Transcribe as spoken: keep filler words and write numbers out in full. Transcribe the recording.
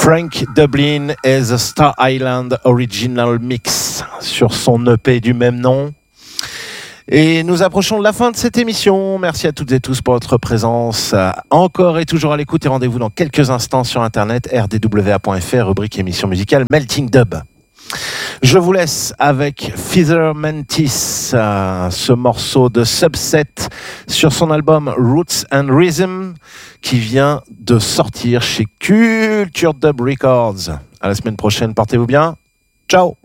Frank Dublin et The Star Island Original Mix sur son E P du même nom. Et nous approchons de la fin de cette émission. Merci à toutes et tous pour votre présence. Encore et toujours à l'écoute et rendez-vous dans quelques instants sur internet r d w a point f r, rubrique émission musicale Melting Dub. Je vous laisse avec Feather Mantis, euh, ce morceau de Subset sur son album Roots and Rhythm qui vient de sortir chez Culture Dub Records. À la semaine prochaine, portez-vous bien. Ciao.